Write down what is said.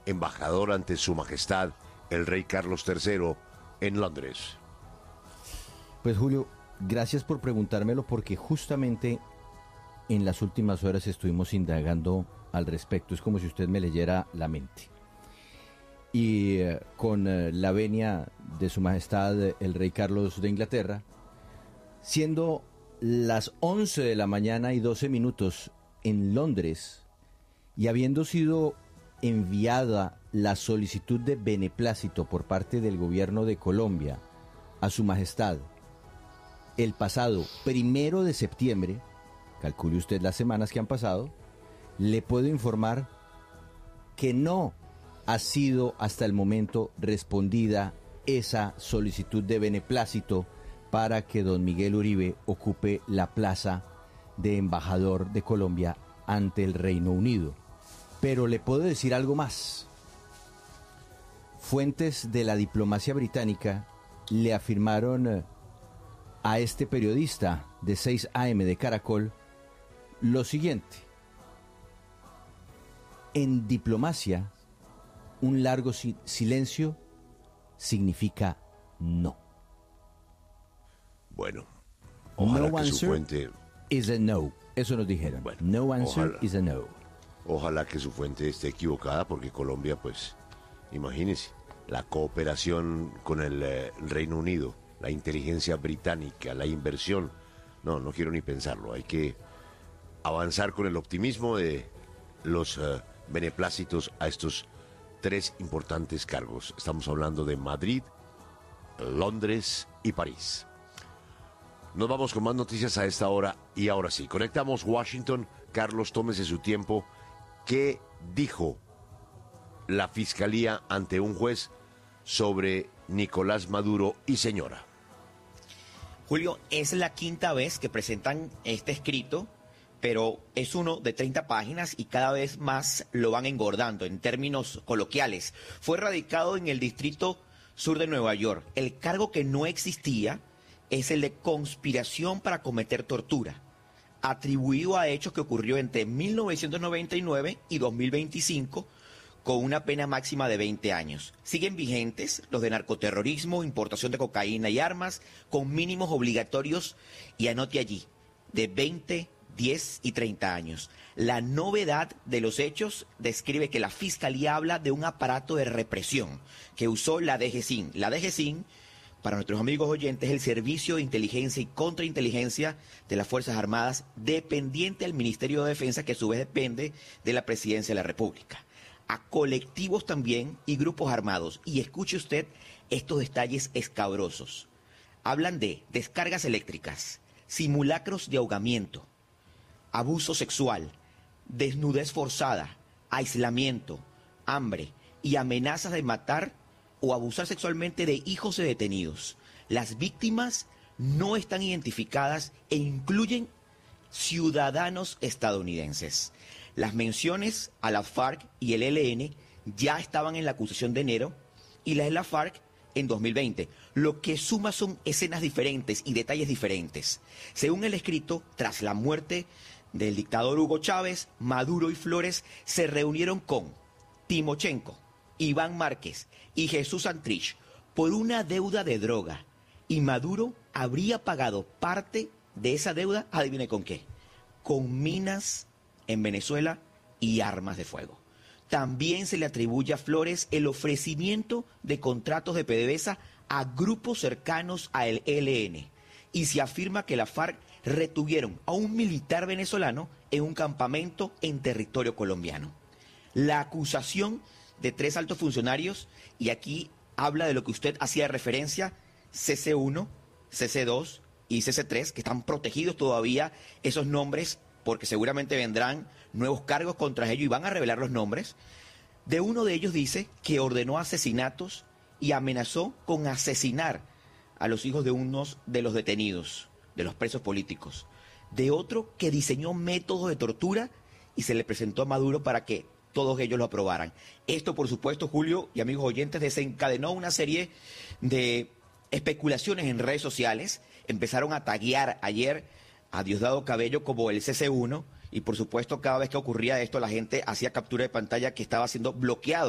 embajador ante Su Majestad el Rey Carlos III en Londres? Pues Julio, gracias por preguntármelo porque justamente en las últimas horas estuvimos indagando al respecto. Es como si usted me leyera la mente. Y con la venia de Su Majestad el Rey Carlos de Inglaterra, siendo las 11 de la mañana y 12 minutos en Londres, y habiendo sido enviada la solicitud de beneplácito por parte del gobierno de Colombia a Su Majestad el pasado 1 de septiembre, calcule usted las semanas que han pasado, le puedo informar que no ha sido hasta el momento respondida esa solicitud de beneplácito para que don Miguel Uribe ocupe la plaza de embajador de Colombia ante el Reino Unido. Pero le puedo decir algo más. Fuentes de la diplomacia británica le afirmaron a este periodista de 6 AM de Caracol lo siguiente: en diplomacia, un largo silencio significa no. Bueno, ojalá No que su answer fuente... is a no. Eso nos dijeron. Bueno, no answer ojalá. is a no. Ojalá que su fuente esté equivocada, porque Colombia, pues, imagínese, la cooperación con el Reino Unido, la inteligencia británica, la inversión. No quiero ni pensarlo. Hay que avanzar con el optimismo de los beneplácitos a estos 3 importantes cargos. Estamos hablando de Madrid, Londres y París. Nos vamos con más noticias a esta hora y ahora sí, conectamos Washington. Carlos, tómese su tiempo. ¿Qué dijo la Fiscalía ante un juez sobre Nicolás Maduro y señora? Julio, es la 5ª vez que presentan este escrito, pero es uno de 30 páginas y cada vez más lo van engordando en términos coloquiales. Fue radicado en el Distrito Sur de Nueva York. El cargo que no existía es el de conspiración para cometer tortura, atribuido a hechos que ocurrió entre 1999 y 2025, con una pena máxima de 20 años. Siguen vigentes los de narcoterrorismo, importación de cocaína y armas, con mínimos obligatorios, y anote allí, de 20, 10 y 30 años. La novedad de los hechos describe que la Fiscalía habla de un aparato de represión que usó la DGCIN. La DGCIN, para nuestros amigos oyentes, es el Servicio de Inteligencia y Contrainteligencia de las Fuerzas Armadas, dependiente del Ministerio de Defensa, que a su vez depende de la Presidencia de la República. A colectivos también y grupos armados. Y escuche usted estos detalles escabrosos. Hablan de descargas eléctricas, simulacros de ahogamiento, abuso sexual, desnudez forzada, aislamiento, hambre y amenazas de matar o abusar sexualmente de hijos de detenidos. Las víctimas no están identificadas e incluyen ciudadanos estadounidenses. Las menciones a la FARC y el ELN ya estaban en la acusación de enero y las de la FARC en 2020. Lo que suma son escenas diferentes y detalles diferentes. Según el escrito, tras la muerte del dictador Hugo Chávez, Maduro y Flores se reunieron con Timochenko, Iván Márquez y Jesús Santrich por una deuda de droga, y Maduro habría pagado parte de esa deuda, adivine con qué, con minas en Venezuela y armas de fuego. También se le atribuye a Flores el ofrecimiento de contratos de PDVSA a grupos cercanos al ELN, y se afirma que la FARC retuvieron a un militar venezolano en un campamento en territorio colombiano. La acusación de 3 altos funcionarios, y aquí habla de lo que usted hacía referencia, CC1, CC2 y CC3, que están protegidos todavía esos nombres, porque seguramente vendrán nuevos cargos contra ellos y van a revelar los nombres. De uno de ellos dice que ordenó asesinatos y amenazó con asesinar a los hijos de unos de los detenidos, de los presos políticos. De otro que diseñó métodos de tortura y se le presentó a Maduro para que todos ellos lo aprobaran. Esto, por supuesto, Julio y amigos oyentes, desencadenó una serie de especulaciones en redes sociales. Empezaron a taguear ayer a Diosdado Cabello como el CC1, y por supuesto cada vez que ocurría esto la gente hacía captura de pantalla que estaba siendo bloqueado